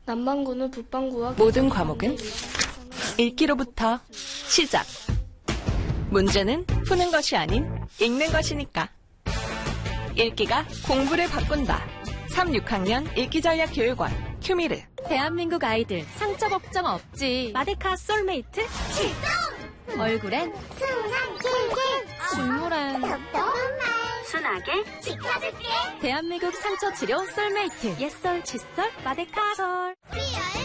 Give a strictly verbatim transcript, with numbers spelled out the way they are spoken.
남반구는 북반구와 모든 과목은 읽기로부터 시작. 문제는 푸는 것이 아닌 읽는 것이니까. 읽기가 공부를 바꾼다. 삼, 육 학년 읽기전략교육원 큐미르. 대한민국 아이들 상처 걱정 없지. 마데카 솔메이트 출동! 얼굴엔 순한 킬킬 식물엔 똑똑한 말 순하게 지켜줄게 대한민국 상처 치료 솔메이트 옛설 칫솔 마데카솔. 피어요